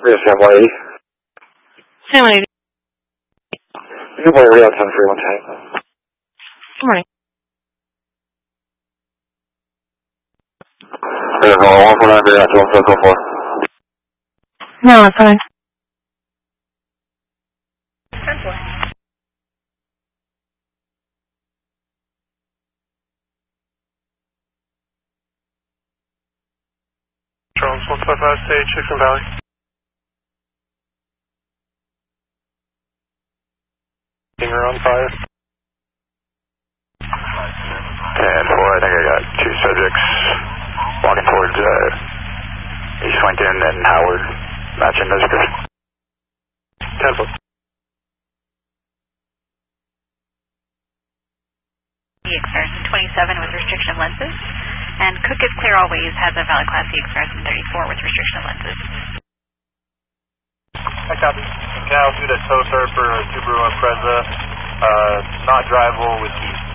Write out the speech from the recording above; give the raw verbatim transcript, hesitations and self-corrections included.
Rio San one eighty. San one eighty. Good morning, Rio ten three one ten. Good morning. Rio one four nine Rio two one four four. No, it's fine. ten four. Charles one five five, stage Dixon Valley. Finger on fire. ten four, I think I got two subjects walking towards uh, East Lincoln and Howard, matching those description. ten four. Exarson twenty-seven with restriction of lenses. And Cook is clear always, has a valid Class C Exarson thirty-four with restriction of lenses. I copy. Can I do the tow, sir, for Subaru Impreza, uh, not drivable with the